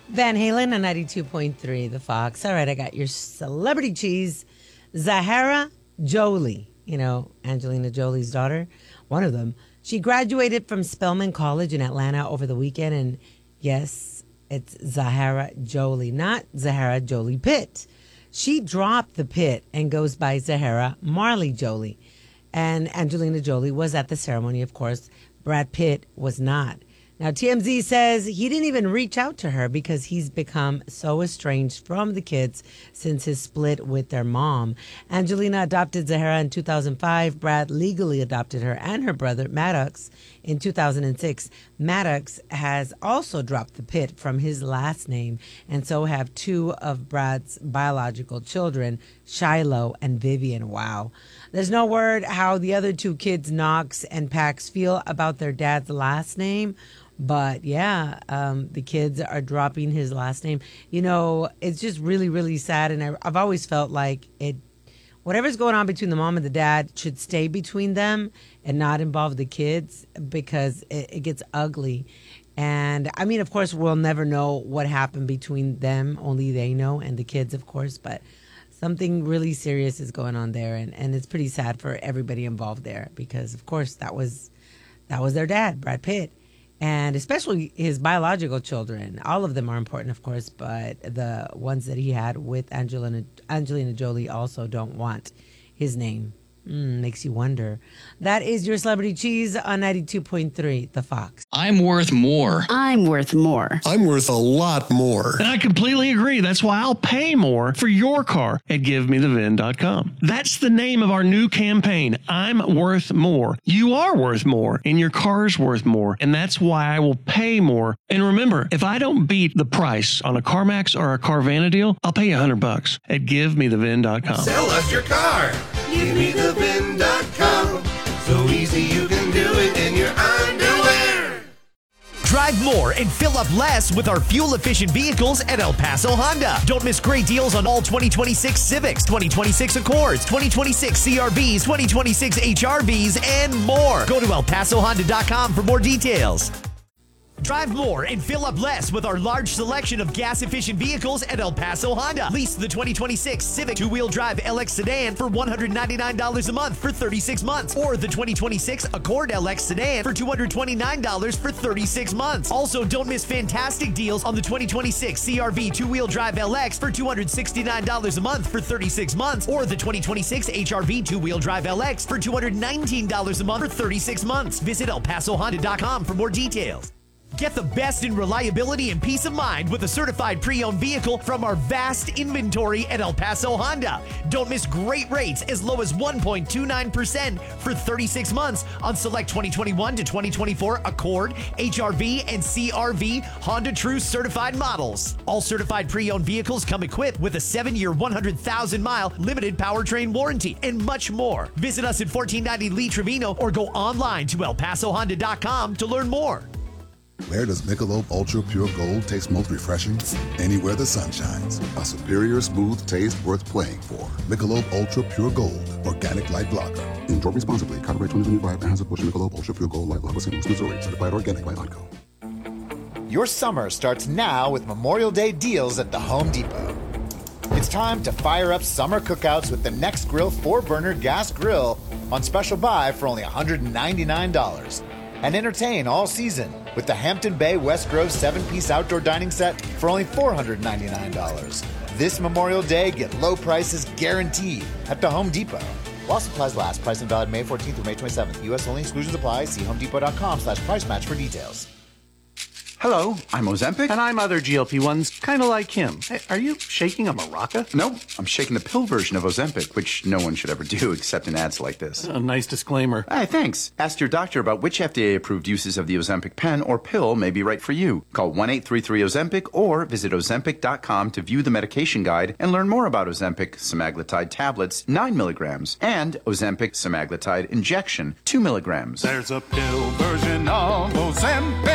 Van Halen on 92.3, The Fox. All right, I got your celebrity cheese. Zahara Jolie, Angelina Jolie's daughter, one of them. She graduated from Spelman College in Atlanta over the weekend. And yes, it's Zahara Jolie, not Zahara Jolie Pitt. She dropped the Pitt and goes by Zahara Marley Jolie. And Angelina Jolie was at the ceremony, of course. Brad Pitt was not. Now, TMZ says he didn't even reach out to her because he's become so estranged from the kids since his split with their mom. Angelina adopted Zahara in 2005. Brad legally adopted her and her brother, Maddox, in 2006. Maddox has also dropped the Pitt from his last name, and so have two of Brad's biological children, Shiloh and Vivian. Wow. There's no word how the other two kids, Knox and Pax, feel about their dad's last name. But yeah, the kids are dropping his last name. It's just really, really sad. And I've always felt like whatever's going on between the mom and the dad should stay between them and not involve the kids, because it gets ugly. And I mean, of course, we'll never know what happened between them. Only they know, and the kids, of course. But something really serious is going on there. And it's pretty sad for everybody involved there, because, of course, that was their dad, Brad Pitt. And especially his biological children. All of them are important, of course, but the ones that he had with Angelina Jolie also don't want his name. Makes you wonder. That is your celebrity cheese on 92.3, The Fox. I'm worth more. I'm worth more. I'm worth a lot more. And I completely agree. That's why I'll pay more for your car at GiveMeTheVin.com. That's the name of our new campaign. I'm worth more. You are worth more, and your car's worth more. And that's why I will pay more. And remember, if I don't beat the price on a CarMax or a Carvana deal, I'll pay you $100 at GiveMeTheVin.com. Sell us your car. GiveMeTheVin.com. So easy you can do it in your underwear. Drive more and fill up less with our fuel-efficient vehicles at El Paso Honda. Don't miss great deals on all 2026 Civics, 2026 Accords, 2026 CRVs, 2026 HRVs, and more. Go to ElPasoHonda.com for more details. Drive more and fill up less with our large selection of gas-efficient vehicles at El Paso Honda. Lease the 2026 Civic two-wheel drive LX sedan for $199 a month for 36 months. Or the 2026 Accord LX sedan for $229 for 36 months. Also, don't miss fantastic deals on the 2026 CRV two-wheel drive LX for $269 a month for 36 months. Or the 2026 HRV two-wheel drive LX for $219 a month for 36 months. Visit ElPasoHonda.com for more details. Get the best in reliability and peace of mind with a certified pre-owned vehicle from our vast inventory at El Paso Honda. Don't miss great rates as low as 1.29% for 36 months on select 2021 to 2024 Accord, HRV, and CRV Honda True certified models. All certified pre-owned vehicles come equipped with a 7-year, 100,000-mile limited powertrain warranty and much more. Visit us at 1490 Lee Trevino or go online to ElPasoHonda.com to learn more. Where does Michelob Ultra Pure Gold taste most refreshing? Anywhere the sun shines. A superior smooth taste worth playing for. Michelob Ultra Pure Gold, organic light lager. Enjoy responsibly. Copyright 2025. Anheuser-Busch Michelob Ultra Pure Gold Light Lager, St. Louis, Missouri. Certified organic by Laco. Your summer starts now with Memorial Day deals at the Home Depot. It's time to fire up summer cookouts with the Next Grill 4-burner gas grill on special buy for only $199. And entertain all season with the Hampton Bay West Grove 7-piece outdoor dining set for only $499. This Memorial Day, get low prices guaranteed at the Home Depot. While supplies last, price and valid May 14th through May 27th. U.S. only, exclusions apply. See homedepot.com/price match for details. Hello, I'm Ozempic. And I'm other GLP-1s, kind of like him. Hey, are you shaking a maraca? No, I'm shaking the pill version of Ozempic, which no one should ever do except in ads like this. A nice disclaimer. Hey, thanks. Ask your doctor about which FDA-approved uses of the Ozempic pen or pill may be right for you. Call 1-833-OZEMPIC or visit Ozempic.com to view the medication guide and learn more about Ozempic semaglutide tablets, 9 milligrams, and Ozempic semaglutide injection, 2 milligrams. There's a pill version of Ozempic.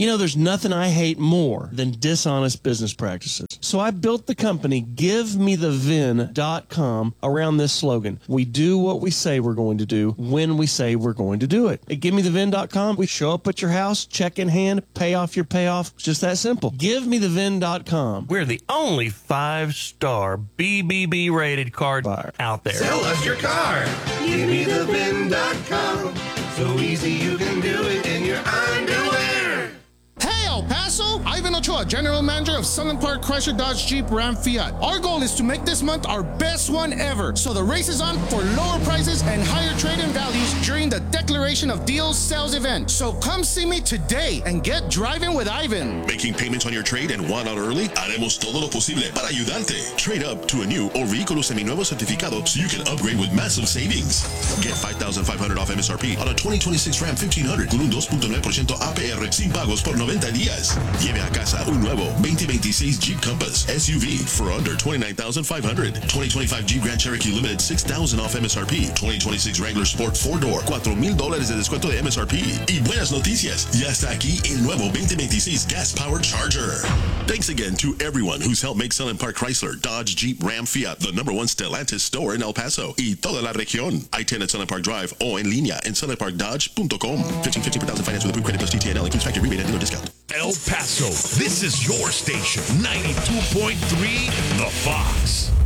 You know, there's nothing I hate more than dishonest business practices. So I built the company GiveMeTheVin.com around this slogan. We do what we say we're going to do when we say we're going to do it. At GiveMeTheVin.com, we show up at your house, check in hand, pay off your payoff. It's just that simple. GiveMeTheVin.com. We're the only 5-star BBB rated card buyer out there. Sell us your car. GiveMeTheVin.com. So easy you can do it in your underwear. Hey, El Paso! Ivan Ochoa, General Manager of Sunland Park Chrysler Dodge Jeep Ram Fiat. Our goal is to make this month our best one ever. So the race is on for lower prices and higher trade-in values during the Declaration of Deals sales event. So come see me today and get driving with Ivan. Making payments on your trade and want out early? Haremos todo lo posible para ayudarte. Trade up to a new or vehículo seminuevo certificado so you can upgrade with massive savings. Get $5,500 off MSRP on a 2026 Ram 1500 con un 2.9% APR sin pagos por 90 días. Lleve a casa un nuevo 2026 Jeep Compass SUV for under $29,500. 2025 Jeep Grand Cherokee Limited $6,000 off MSRP. 2026 Wrangler Sport 4-Door $4,000 de descuento de MSRP. Y buenas noticias, ya está aquí el nuevo 2026 Gas Powered Charger. Thanks again to everyone who's helped make Sunland Park Chrysler, Dodge, Jeep, Ram, Fiat the #1 Stellantis store in El Paso y toda la región. I-10 at Sunland Park Drive o en línea en sunlandparkdodge.com. 1550 per thousand finance with approved credit plus TTNL includes factory rebate and dealer discount. El Paso, this is your station, 92.3 The Fox.